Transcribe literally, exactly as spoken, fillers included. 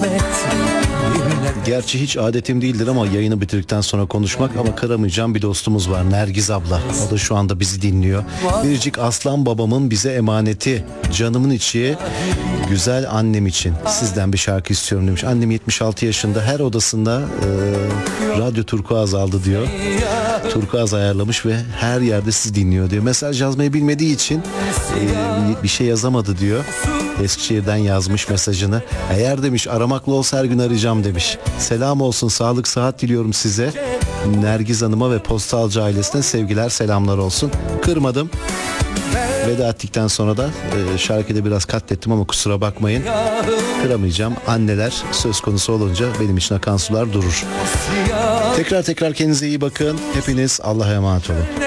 Gerçi hiç adetim değildir ama yayını bitirdikten sonra konuşmak, ama kıramayacağım bir dostumuz var, Nergiz abla. O da şu anda bizi dinliyor. Biricik aslan babamın bize emaneti, canımın içi, güzel annem için sizden bir şarkı istiyorum demiş. Annem yetmiş altı yaşında, her odasında e, radyo turkuaz aldı diyor. Turkuaz ayarlamış ve her yerde sizi dinliyor diyor. Mesaj yazmayı bilmediği için e, bir şey yazamadı diyor. Eskişehir'den yazmış mesajını. Eğer demiş aramakla olsa her gün arayacağım demiş. Selam olsun, sağlık sıhhat diliyorum size. Nergiz Hanım'a ve Postalcı ailesine sevgiler, selamlar olsun. Kırmadım. Veda ettikten sonra da e, şarkıda biraz katlettim ama kusura bakmayın. Kıramayacağım. Anneler söz konusu olunca benim için akan sular durur. Tekrar tekrar kendinize iyi bakın. Hepiniz Allah'a emanet olun.